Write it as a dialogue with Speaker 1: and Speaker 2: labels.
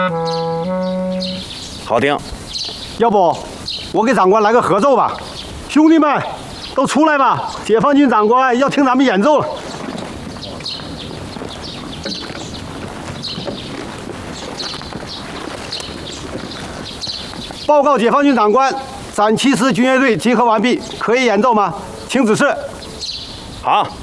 Speaker 1: 好听。
Speaker 2: 要不我给长官来个合奏吧？兄弟们，都出来吧！解放军长官要听咱们演奏了。报告解放军长官，陕七师军乐队集合完毕，可以演奏吗？请指示。
Speaker 1: 好。